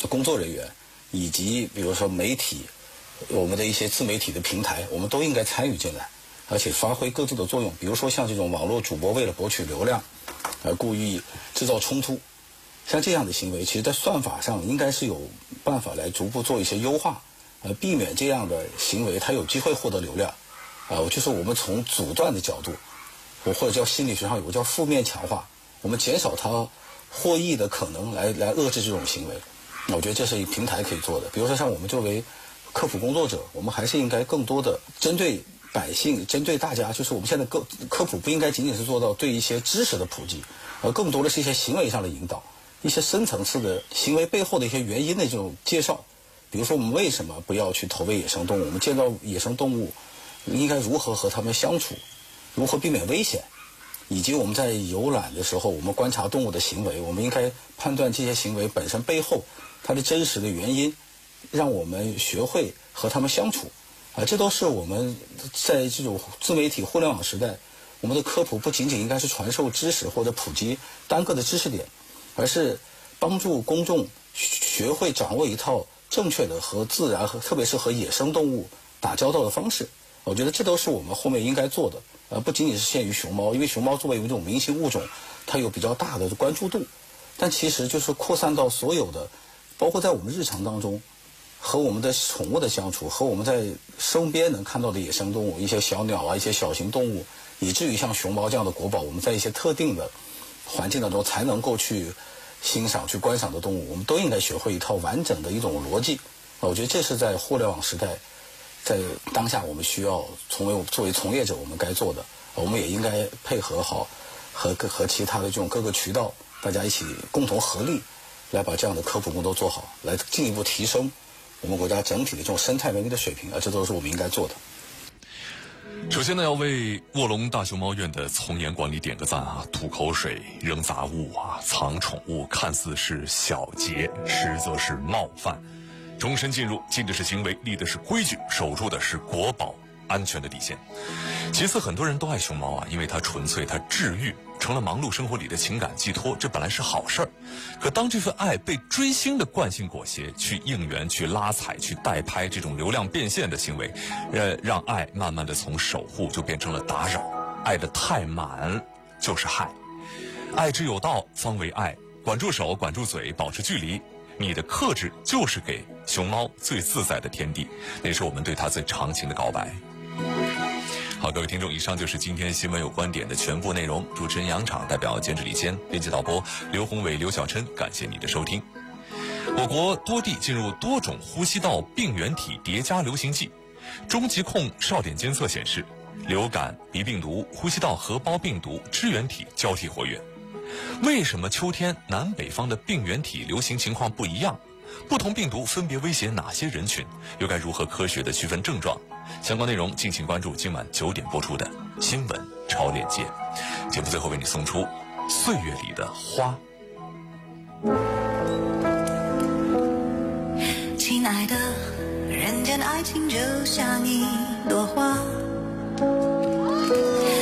工作人员，以及比如说媒体，我们的一些自媒体的平台，我们都应该参与进来，而且发挥各自的作用。比如说像这种网络主播为了博取流量，故意制造冲突，像这样的行为，其实在算法上应该是有办法来逐步做一些优化，避免这样的行为它有机会获得流量。就是我们从阻断的角度，或者叫心理学上有个叫负面强化，我们减少它获益的可能，来遏制这种行为。我觉得这是一平台可以做的。比如说像我们作为科普工作者，我们还是应该更多的针对百姓，针对大家，就是我们现在科普不应该仅仅是做到对一些知识的普及，而更多的是一些行为上的引导，一些深层次的行为背后的一些原因的这种介绍。比如说我们为什么不要去投喂野生动物，我们见到野生动物应该如何和它们相处，如何避免危险，以及我们在游览的时候，我们观察动物的行为，我们应该判断这些行为本身背后它的真实的原因，让我们学会和它们相处。这都是我们在这种自媒体互联网时代，我们的科普不仅仅应该是传授知识或者普及单个的知识点，而是帮助公众学会掌握一套正确的和自然和特别是和野生动物打交道的方式。我觉得这都是我们后面应该做的，不仅仅是限于熊猫，因为熊猫作为一种明星物种，它有比较大的关注度，但其实就是扩散到所有的，包括在我们日常当中和我们的宠物的相处，和我们在身边能看到的野生动物，一些小鸟啊，一些小型动物，以至于像熊猫这样的国宝，我们在一些特定的环境当中才能够去欣赏、去观赏的动物，我们都应该学会一套完整的一种逻辑。我觉得这是在互联网时代，在当下我们需要作为从业者我们该做的。我们也应该配合好和其他的这种各个渠道，大家一起共同合力来把这样的科普工作做好，来进一步提升我们国家整体的这种生态文明的水平，这都是我们应该做的。 首先呢，要为卧龙大熊猫院的从严管理点个赞啊！吐口水、扔杂物啊、藏宠物，看似是小节，实则是冒犯。终身进入，禁的是行为，立的是规矩，守住的是国宝安全的底线。其次，很多人都爱熊猫啊，因为它纯粹，它治愈，成了忙碌生活里的情感寄托，这本来是好事儿。可当这份爱被追星的惯性裹挟，去应援、去拉踩、去代拍这种流量变现的行为，让爱慢慢的从守护就变成了打扰。爱的太满就是害，爱之有道方为爱，管住手，管住嘴，保持距离。你的克制就是给熊猫最自在的天地，那是我们对它最长情的告白。好，各位听众，以上就是今天新闻有观点的全部内容。主持人杨昶代表监制李坚，编辑导播刘宏伟、刘小琛，感谢你的收听。我国多地进入多种呼吸道病原体叠加流行季，中疾控哨点监测显示，流感、鼻病毒、呼吸道合胞病毒支原体交替活跃。为什么秋天南北方的病原体流行情况不一样？不同病毒分别威胁哪些人群？又该如何科学地区分症状？相关内容敬请关注今晚9点播出的新闻超链接。节目最后为你送出岁月里的花。 亲爱的，人间爱情就像一